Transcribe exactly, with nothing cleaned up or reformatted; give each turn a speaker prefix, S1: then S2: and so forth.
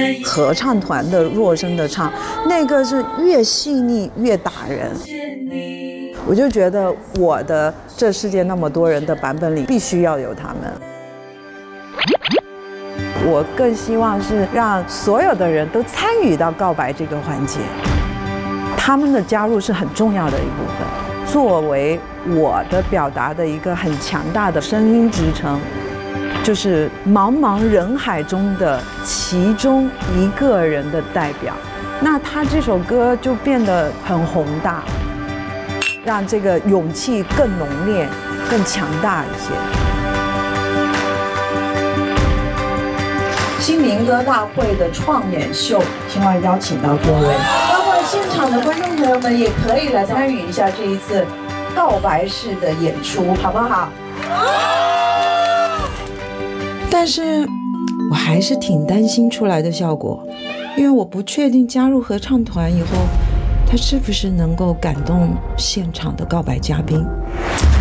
S1: 合唱团的弱声的唱，那个是越细腻越打人。我就觉得我的这世界那么多人的版本里必须要有他们。我更希望是让所有的人都参与到告白这个环节，他们的加入是很重要的一部分，作为我的表达的一个很强大的声音支撑，就是茫茫人海中的其中一个人的代表。那他这首歌就变得很宏大，让这个勇气更浓烈、更强大一些。新民歌大会的创演秀，希望邀请到各位，包括现场的观众朋友们，也可以来参与一下这一次告白式的演出，好不好？但是我还是挺担心出来的效果，因为我不确定加入合唱团以后，他是不是能够感动现场的告白嘉宾。